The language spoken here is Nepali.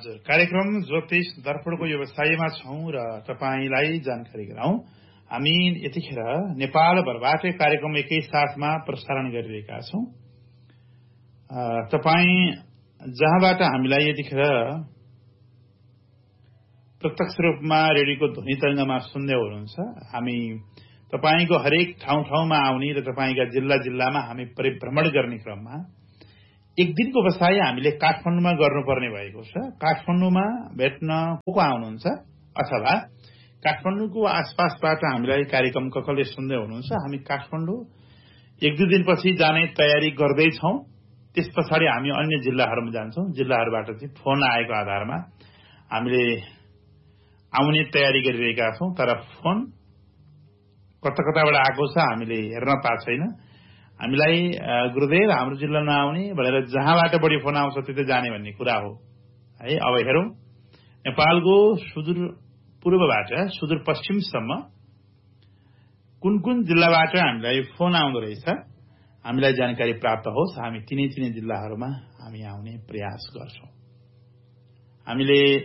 हजुर, कार्यक्रम ज्योतिष दर्पणको व्यवसायमा छौं र तपाईलाई जानकारी गराउँ। हामी यतिखेर नेपालभरबाट कार्यक्रम एकै साथमा प्रसारण गरिरहेका छौं। तपाई जहाँबाट हामीलाई यतिखेर प्रत्यक्ष रूपमा रेडियोको ध्वनि तरंगमा सुन्दै हुनुहुन्छ, हामी तपाईको हरेक ठाउँ-ठाउँमा आउने र तपाईका जिल्ला-जिल्लामा हामी परिभ्रमण गर्ने क्रममा एक दिनको बसाई हामीले काठमाडौँमा गर्नुपर्ने भएको छ। काठमाडौँमा भेट्न को आउनुहुन्छ अथवा काठमाडौँको आसपासबाट हामीलाई कार्यक्रम कसले सुन्दै हुनुहुन्छ, हामी काठमाडौँ एक दुई दिनपछि जाने तयारी गर्दैछौं। त्यस पछाडि हामी अन्य जिल्लाहरूमा जान्छौं। जिल्लाहरूबाट चाहिँ फोन आएको आधारमा हामीले आउने तयारी गरिरहेका छौं, तर फोन कता-कताबाट आएको छ हामीले हेर्न पाएको छैन। हामीलाई गुरुदेव हाम्रो जिल्ला नआउने भनेर जहाँबाट बढी फोन आउँछ त्यतै जाने भन्ने कुरा हो है। अब हेरौं नेपालको सुदूर पूर्वबाट सुदूर पश्चिमसम्म कुन कुन जिल्लाबाट हामीलाई फोन आउँदो रहेछ, हामीलाई जानकारी प्राप्त होस्। हामी तिनै जिल्लाहरूमा हामी आउने प्रयास गर्छौं। हामीले